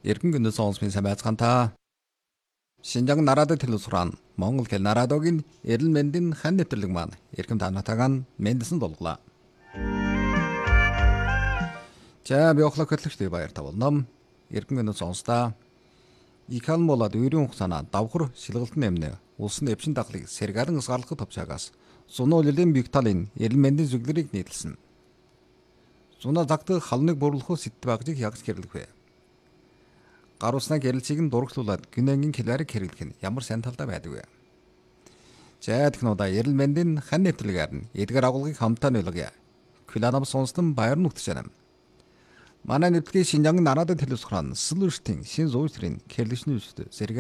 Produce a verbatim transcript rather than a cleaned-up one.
Эргэн гүнэн сонсмын сайн байцгаана. Шинжаан нараадад телевизран Монгол хэл нараадогийн эрэл мэндийн хан нэвтрэлэг маань эрхэм танатагаан мэндсэн дулглаа. За би охлог хөтлөгчтэй баяр тавуулна. Эргэн гүнэн сонстаа. Икан болоод үйрийн хугацаана давхар шилгэлтэн нэмнэ. Улсын эвчин даглыг сэргэлэн ысгаарлахад товчаагаас зуны улирын бигталын эрэл мэндийн зүглэрийг нийлсэн. Зуна загтыг халныг бурлахуу сэтт багжиг ягж гэрлэх вэ. Гар уснаа гэрэлцгийг нь дурагшлуулад гинэнгийн хэлээрийг хэрэглэх нь ямар сайн талдаа байдаг вэ? За технологи эрэл мэндийн хан нэвтрэлгээр нь эдгээр агуулгыг хамтаа нөлгөе. Квиланам сонстон баяр нүгтжэнэ. Манай нэвтрэлгийн шинжаан нараадад телевизран Слүштийн шин зүүсрийн кэрлэшнүст зэрэг